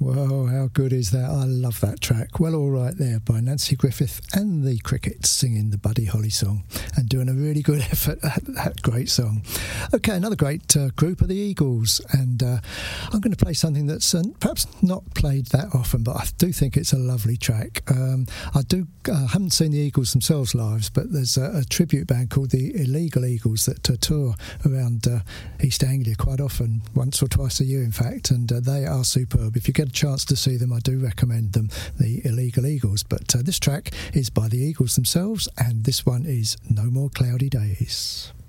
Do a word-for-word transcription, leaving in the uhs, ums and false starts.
Whoa, how good is that? I love that track. Well, All Right There by Nancy Griffith and the Crickets singing the Buddy Holly song and doing a really good effort at that great song. Okay, another great uh, group are the Eagles, and uh, I'm going to play something that's uh, perhaps not played that often, but I do think it's a lovely track. Um, I do uh, haven't seen the Eagles themselves live, but there's a, a tribute band called the Illegal Eagles that uh, tour around uh, East Anglia quite often, once or twice a year in fact, and uh, they are superb. If you get a chance to see them, I do recommend them, the Illegal Eagles. But uh, this track is by the Eagles themselves, and this one is No More Cloudy Days.